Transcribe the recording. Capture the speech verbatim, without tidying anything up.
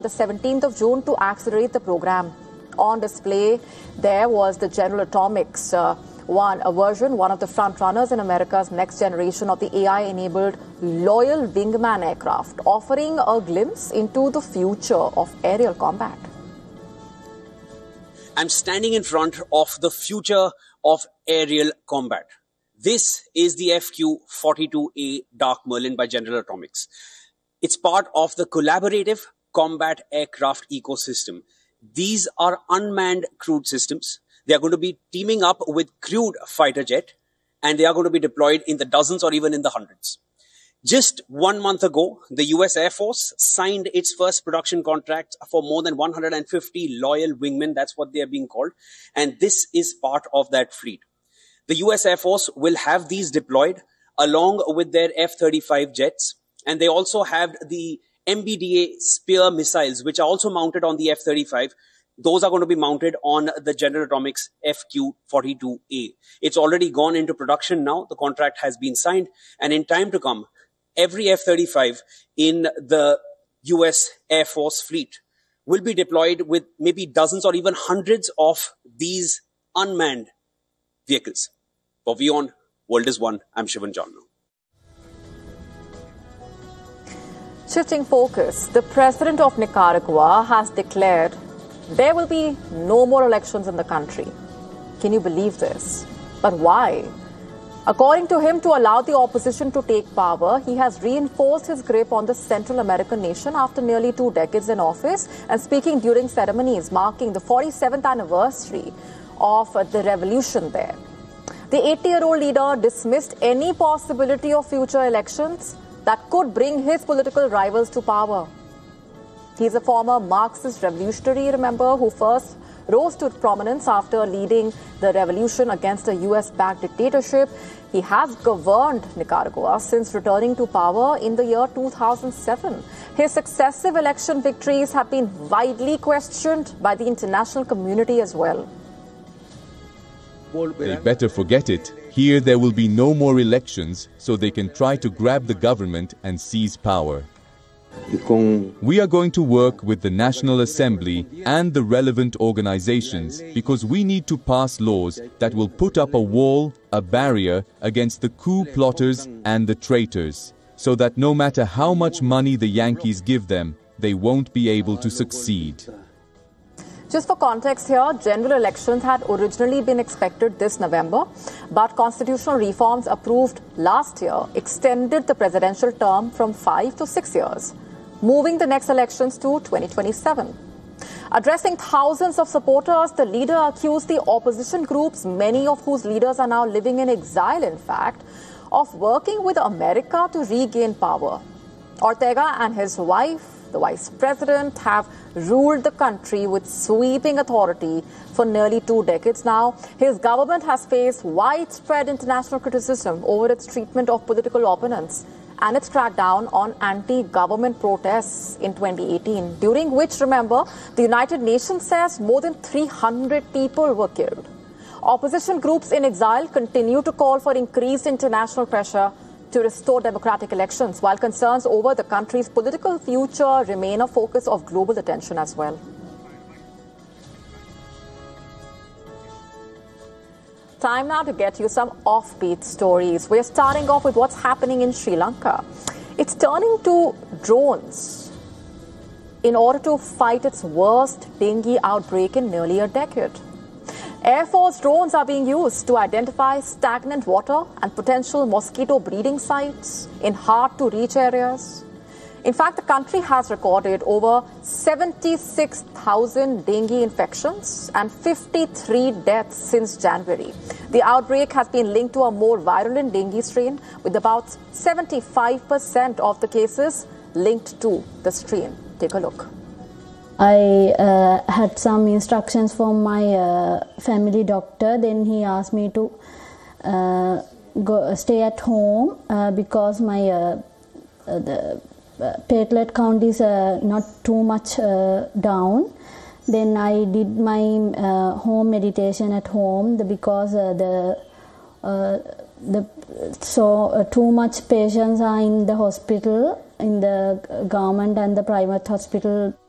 the seventeenth of June to accelerate the program. On display there was the General Atomics uh, one a version, one of the front runners in America's next generation of the A I-enabled Loyal Wingman aircraft, offering a glimpse into the future of aerial combat. I'm standing in front of the future of aerial combat. This is the F Q forty-two A Dark Merlin by General Atomics. It's part of the collaborative combat aircraft ecosystem. These are unmanned crewed systems. They are going to be teaming up with crewed fighter jet, and they are going to be deployed in the dozens or even in the hundreds. Just one month ago, the U S Air Force signed its first production contract for more than one hundred fifty Loyal Wingmen. That's what they are being called. And this is part of that fleet. The U S Air Force will have these deployed along with their F thirty-five jets. And they also have the M B D A Spear missiles, which are also mounted on the F thirty-five. Those are going to be mounted on the General Atomics F Q forty-two A. It's already gone into production now. The contract has been signed. And in time to come, every F thirty-five in the U S Air Force fleet will be deployed with maybe dozens or even hundreds of these unmanned vehicles. For WION, World is One, I'm Shivan Jalna. Shifting focus, the president of Nicaragua has declared there will be no more elections in the country. Can you believe this? But why? According to him, to allow the opposition to take power, he has reinforced his grip on the Central American nation after nearly two decades in office and speaking during ceremonies marking the forty-seventh anniversary of the revolution there. The eighty-year-old leader dismissed any possibility of future elections that could bring his political rivals to power. He is a former Marxist revolutionary, remember, who first rose to prominence after leading the revolution against a U S-backed dictatorship. He has governed Nicaragua since returning to power in the year two thousand seven. His successive election victories have been widely questioned by the international community as well. They better forget it. Here there will be no more elections, so they can try to grab the government and seize power. We are going to work with the National Assembly and the relevant organizations because we need to pass laws that will put up a wall, a barrier against the coup plotters and the traitors, so that no matter how much money the Yankees give them, they won't be able to succeed. Just for context here, general elections had originally been expected this November, but constitutional reforms approved last year extended the presidential term from five to six years, moving the next elections to twenty twenty-seven. Addressing thousands of supporters, the leader accused the opposition groups, many of whose leaders are now living in exile, in fact, of working with America to regain power. Ortega and his wife, the vice president, have ruled the country with sweeping authority for nearly two decades now. His government has faced widespread international criticism over its treatment of political opponents and its crackdown on anti-government protests in twenty eighteen, during which, remember, the United Nations says more than three hundred people were killed. Opposition groups in exile continue to call for increased international pressure to restore democratic elections, while concerns over the country's political future remain a focus of global attention as well. Time now to get you some offbeat stories. We're starting off with what's happening in Sri Lanka. It's turning to drones in order to fight its worst dengue outbreak in nearly a decade. Air Force drones are being used to identify stagnant water and potential mosquito breeding sites in hard-to-reach areas. In fact, the country has recorded over seventy-six thousand dengue infections and fifty-three deaths since January. The outbreak has been linked to a more virulent dengue strain, with about seventy-five percent of the cases linked to the strain. Take a look. I uh, had some instructions from my uh, family doctor. Then he asked me to uh, go stay at home uh, because my uh, uh, the uh, platelet count is uh, not too much uh, down. Then I did my uh, home meditation at home the, because uh, the uh, the so uh, too much patients are in the hospital, in the government and the private hospital